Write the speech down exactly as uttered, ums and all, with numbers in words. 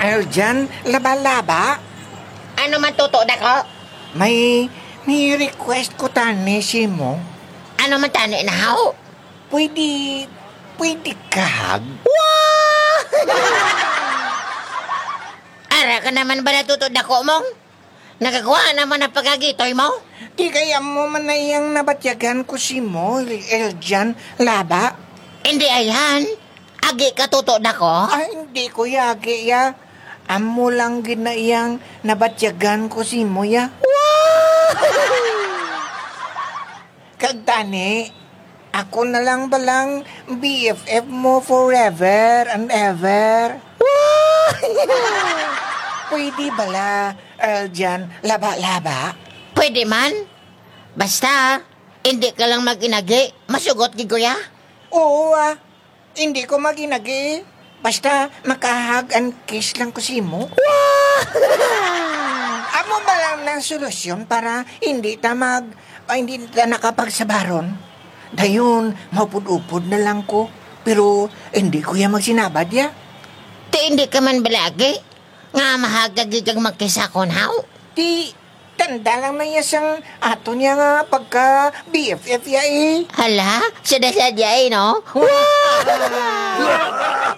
Arjan, laba-laba. Ano man tuto dako? May, may request ko tani si mo. Ano man tani na how? Pwede, pwede kahag? Ara ka naman ba natuto dako mong? Nagagawa naman ang pagagitoy mo? Di kaya mo man na iyang nabatyagan ko si mo, Arjan, laba? Hindi ayan. Agi ka tuto dako? Ay, hindi ko yagi ya. Amo lang ginaiyang nabatyagan ko si mo ya. Kagtani, ako na lang balang B F F mo forever and ever. Pwede bala, Arjan, laba-laba? Pwede man. Basta, hindi ka lang mag-inagi. Masugot gigoya. Oo ah, hindi ko maginagi. Basta makahag and kiss lang ko si mo. Amo ba lang ng solusyon para hindi ta mag... ah, hindi ta nakapagsabaron? Dayon, maupod-upod na lang ko. Pero hindi ko yan magsinabad ya. Ti hindi ka man balagi. Nga mahagagi kang magkisakon haw. Di, tanda lang na yasang ato niya nga pagka B F F ya eh. Hala, sadya-sadya eh, no?